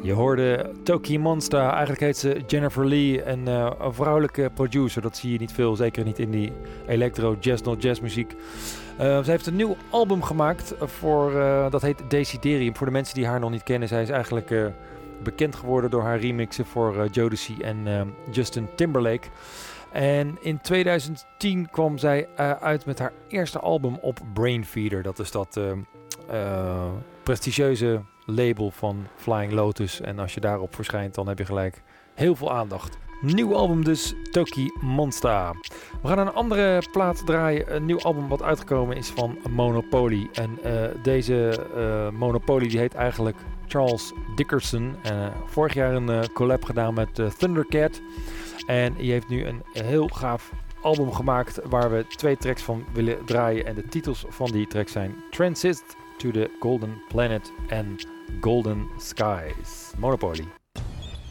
Je hoorde Toki Monster, eigenlijk heet ze Jennifer Lee, een vrouwelijke producer. Dat zie je niet veel, zeker niet in die electro, jazz muziek. Ze heeft een nieuw album gemaakt, dat heet Desiderium. Voor de mensen die haar nog niet kennen, zij is eigenlijk bekend geworden door haar remixen voor Jodeci en Justin Timberlake. En in 2010 kwam zij uit met haar eerste album op Brainfeeder. Dat is dat prestigieuze label van Flying Lotus. En als je daarop verschijnt, dan heb je gelijk heel veel aandacht. Nieuw album dus, Toki Monster. We gaan een andere plaat draaien. Een nieuw album wat uitgekomen is van Monopoly. En deze Monopoly die heet eigenlijk Charles Dickerson. Vorig jaar een collab gedaan met Thundercat. En die heeft nu een heel gaaf album gemaakt waar we 2 tracks van willen draaien. En de titels van die tracks zijn Transit to the Golden Planet en Golden Skies. Monopoly.